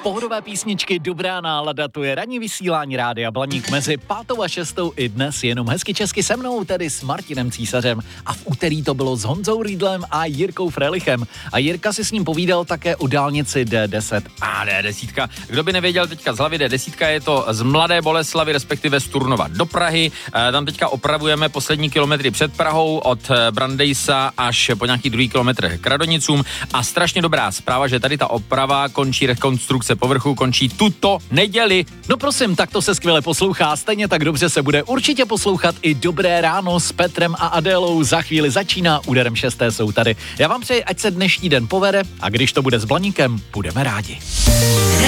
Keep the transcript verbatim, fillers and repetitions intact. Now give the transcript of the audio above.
Pohodové písničky, dobrá nálada, to je ranní vysílání Rádia Blaník mezi pátou a šestou i dnes jenom hezky česky se mnou, tedy s Martinem Císařem, a v úterý to bylo s Honzou Rýdlem a Jirkou Frelichem. A Jirka si s ním povídal také o dálnici D deset. A D deset. Kdo by nevěděl teďka z hlavy, D deset je to z Mladé Boleslavi, respektive z Turnova do Prahy. E, tam teďka opravujeme poslední kilometry před Prahou od Brandejsa až po nějaký druhý kilometr k Radonicům. A strašně dobrá zpráva, že tady ta oprava končí, rekonstrukce povrchu končí tuto neděli. No prosím, tak to se skvěle poslouchá, stejně tak dobře se bude určitě poslouchat i Dobré ráno s Petrem a Adélou. Za chvíli začíná, úderem šesté jsou tady. Já vám přeji, ať se dnešní den povede, a když to bude s Blaníkem, budeme rádi.